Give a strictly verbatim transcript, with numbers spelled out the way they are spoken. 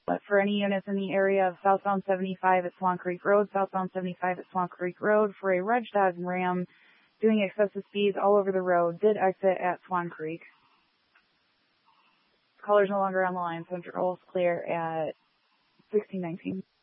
But for any units in the area of southbound seventy-five at Swan Creek Road, southbound seventy-five at Swan Creek Road, for a Reg Dodge Ram doing excessive speeds all over the road, did exit at Swan Creek. Caller's no longer on the line, so control's clear at sixteen nineteen.